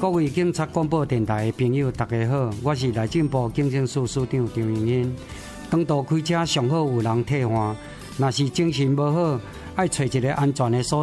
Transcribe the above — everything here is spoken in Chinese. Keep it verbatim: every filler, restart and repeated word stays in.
各位警察广播电台的朋友，大家好，我是内政部警政署署长张荣英。长途开车上好有人替换，若是精神无好，爱找一个安全的所